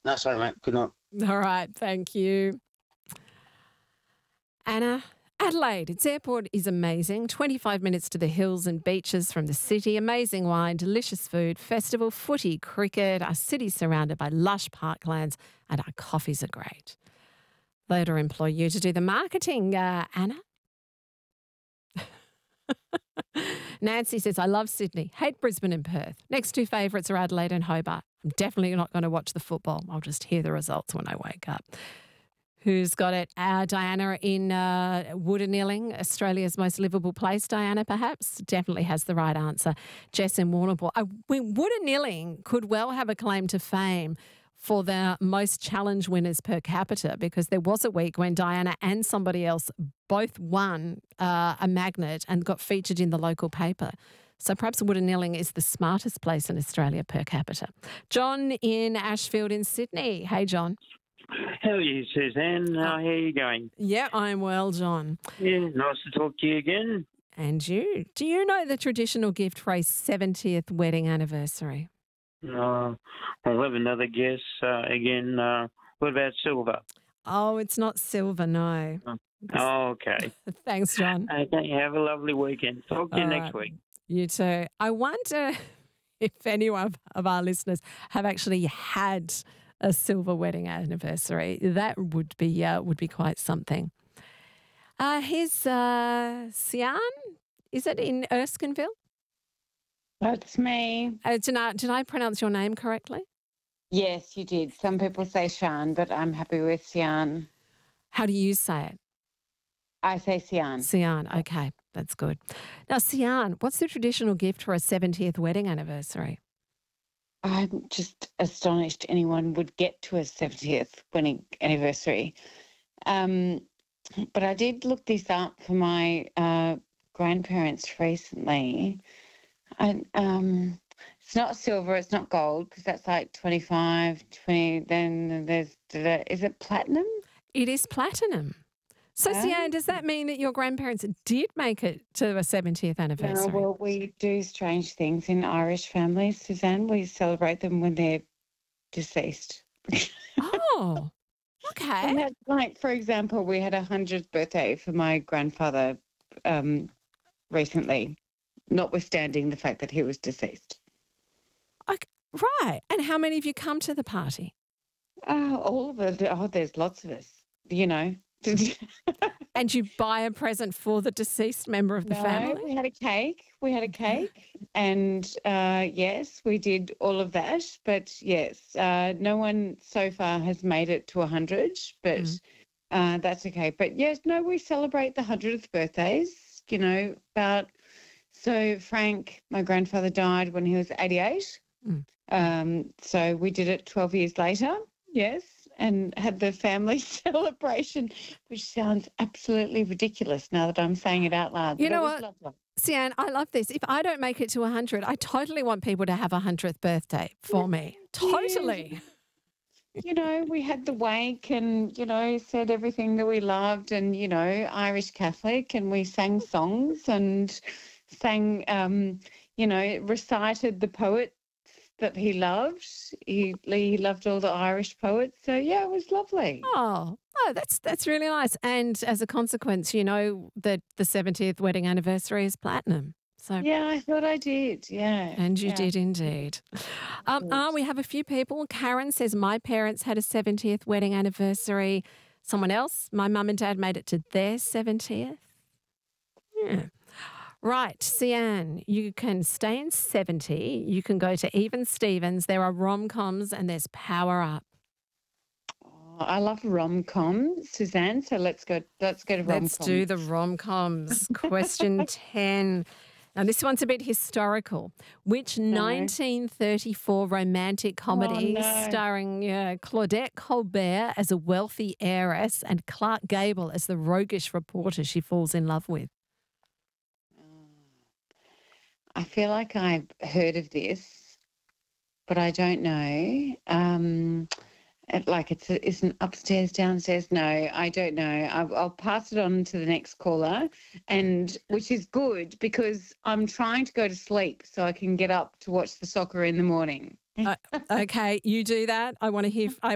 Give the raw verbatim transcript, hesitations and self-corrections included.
No, sorry, mate. Good night. All right, thank you. Anna, Adelaide, its airport is amazing. twenty-five minutes to the hills and beaches from the city. Amazing wine, delicious food, festival, footy, cricket. Our city's surrounded by lush parklands and our coffees are great. Later employ you to do the marketing, uh, Anna. Nancy says, I love Sydney, hate Brisbane and Perth. Next two favourites are Adelaide and Hobart. I'm definitely not going to watch the football. I'll just hear the results when I wake up. Who's got it? Uh, Diana in uh, Woodanilling, Australia's most livable place. Diana, perhaps, definitely has the right answer. Jess in Warrnambool. Uh, Woodanilling could well have a claim to fame for the most challenge winners per capita, because there was a week when Diana and somebody else both won uh, a magnet and got featured in the local paper. So perhaps Woodanilling is the smartest place in Australia per capita. John in Ashfield in Sydney. Hey, John. How are you, Suzanne? Uh, how are you going? Yeah, I'm well, John. Yeah, nice to talk to you again. And you. Do you know the traditional gift for a seventieth wedding anniversary? Uh, I'll have another guess. Uh, again, uh, what about silver? Oh, it's not silver, no. Oh, okay. Thanks, John. Okay, have a lovely weekend. Talk to you All next right. week. You too. I wonder if any of of our listeners have actually had a silver wedding anniversary. That would be uh, would be quite something. Uh, here's uh, Sian. Is it in Erskineville? That's me. Uh, did, I, did I pronounce your name correctly? Yes, you did. Some people say Shan, but I'm happy with Sian. How do you say it? I say Sian. Sian. Okay, that's good. Now, Sian, what's the traditional gift for a seventieth wedding anniversary? I'm just astonished anyone would get to a seventieth wedding anniversary. Um, but I did look this up for my uh, grandparents recently. And um, it's not silver, it's not gold, because that's like twenty-five, twenty. Then there's, is it platinum? It is platinum. So, Oh. Sian, does that mean that your grandparents did make it to a seventieth No, anniversary? well, we do strange things in Irish families, Suzanne. We celebrate them when they're deceased. Oh, And okay. that's like, for example, we had a hundredth birthday for my grandfather um, recently, notwithstanding the fact that he was deceased. Okay. Right. And how many of you come to the party? Oh, all of it. Oh, there's lots of us, you know. And you buy a present for the deceased member of the No, family? we had a cake. We had a cake. And uh, yes, we did all of that. But yes, uh, no one so far has made it to one hundred, but Mm. uh, that's okay. But yes, no, we celebrate the one hundredth birthdays, you know, about. So Frank, my grandfather, died when he was eighty-eight. Mm. Um, so we did it twelve years later, yes, and had the family celebration, which sounds absolutely ridiculous now that I'm saying it out loud. You but know it was what? lovely. Sian, I love this. If I don't make it to one hundred, I totally want people to have a hundredth birthday for me. Totally. You know, we had the wake and, you know, said everything that we loved and, you know, Irish Catholic, and we sang songs and sang, um, you know, recited the poets that he loved. He, he loved all the Irish poets. So, yeah, it was lovely. Oh, oh, that's that's really nice. And as a consequence, you know that the seventieth wedding anniversary is platinum. So, Yeah, I thought I did. Yeah. and you yeah. did indeed. Um, Good. ah, we have a few people. Karen says, my parents had a seventieth wedding anniversary. Someone else, my mum and dad made it to their seventieth. Yeah. Right, Sian, you can stay in seventy. You can go to Even Stevens. There are rom-coms and there's Power Up. Oh, I love rom-com, Suzanne. So let's go. Let's go to rom-com. Let's do the rom-coms. Question ten. Now, this one's a bit historical. Which nineteen thirty-four romantic comedy no. starring uh, Claudette Colbert as a wealthy heiress and Clark Gable as the roguish reporter she falls in love with? I feel like I've heard of this, but I don't know. Um, it- like it's a, it's an upstairs, downstairs. No, I don't know. I'll, I'll pass it on to the next caller, and which is good because I'm trying to go to sleep so I can get up to watch the soccer in the morning. Uh, okay, you do that. I want to hear. I